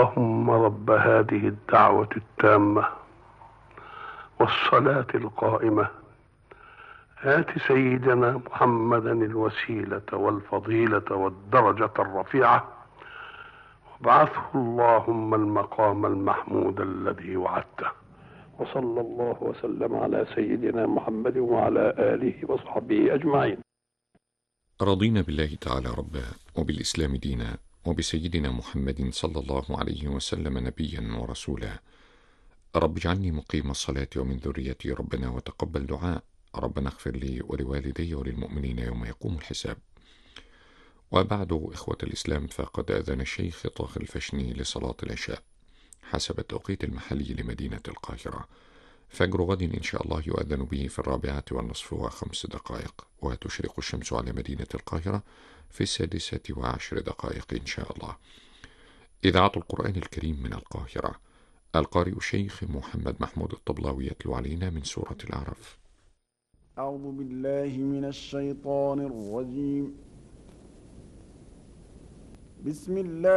اللهم رب هذه الدعوة التامة والصلاة القائمة آت سيدنا محمدا الوسيلة والفضيلة والدرجة الرفيعة وابعثه اللهم المقام المحمود الذي وعدته. وصلى الله وسلم على سيدنا محمد وعلى آله وصحبه أجمعين. رضينا بالله تعالى ربا وبالإسلام دينا وبسيدنا محمد صلى الله عليه وسلم نبيا ورسولا. رب اجعلني مقيم الصلاة ومن ذريتي ربنا وتقبل دعاء. ربنا اغفر لي ولوالدي وللمؤمنين يوم يقوم الحساب. وبعد إخوة الإسلام، فقد أذن الشيخ طه الفشني لصلاة العشاء حسب التوقيت المحلي لمدينة القاهرة. فجر غد إن شاء الله يؤذن به في 4:05، وتشرق الشمس على مدينة القاهرة في 6:10 إن شاء الله. إذاعة القرآن الكريم من القاهرة. القارئ الشيخ محمد محمود الطبلاوي يتلو علينا من سورة الأعراف. أعوذ بالله من الشيطان الرجيم. بسم الله